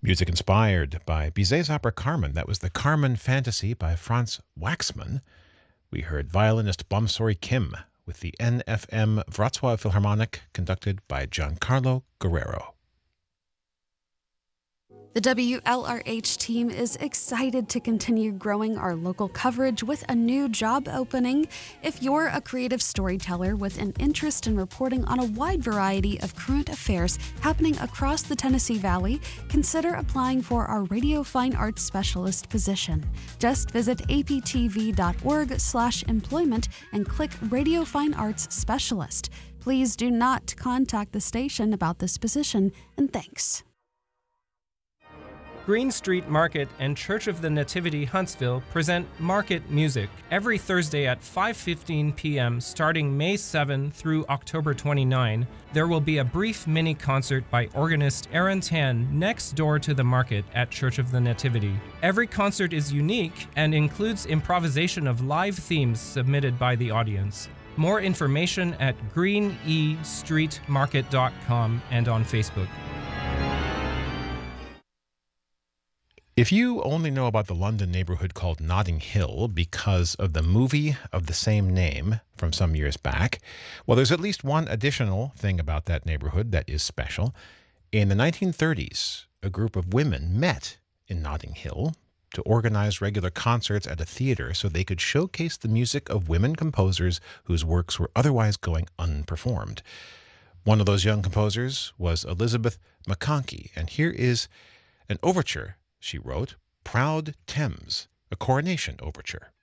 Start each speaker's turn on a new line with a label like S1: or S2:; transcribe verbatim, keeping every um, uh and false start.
S1: Music inspired by Bizet's opera Carmen. That was the Carmen Fantasy by Franz Waxman. We heard violinist Bomsori Kim with the N F M Wrocław Philharmonic conducted by Giancarlo Guerrero.
S2: The W L R H team is excited to continue growing our local coverage with a new job opening. If you're a creative storyteller with an interest in reporting on a wide variety of current affairs happening across the Tennessee Valley, consider applying for our Radio Fine Arts Specialist position. Just visit aptv.org slash employment and click Radio Fine Arts Specialist. Please do not contact the station about this position, and thanks.
S3: Green Street Market and Church of the Nativity Huntsville present Market Music every Thursday at five fifteen p.m. starting May seventh through October twenty-ninth. There will be a brief mini concert by organist Aaron Tan next door to the market at Church of the Nativity. Every concert is unique and includes improvisation of live themes submitted by the audience. More information at green e street market dot com and on Facebook.
S1: If you only know about the London neighborhood called Notting Hill because of the movie of the same name from some years back, well, there's at least one additional thing about that neighborhood that is special. In the nineteen thirties, a group of women met in Notting Hill to organize regular concerts at a theater so they could showcase the music of women composers whose works were otherwise going unperformed. One of those young composers was Elizabeth McConkie, and here is an overture she wrote, Proud Thames, a coronation overture.